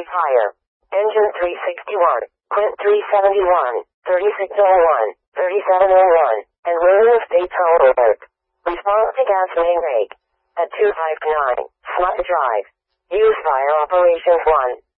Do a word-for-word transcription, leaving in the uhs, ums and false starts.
fire. Engine three sixty-one, Quint three seventy-one, thirty-six oh one, thirty-seven oh one, and radio state total alert. Response to gas main rate. At two five nine, Smut Drive. Use fire operations one.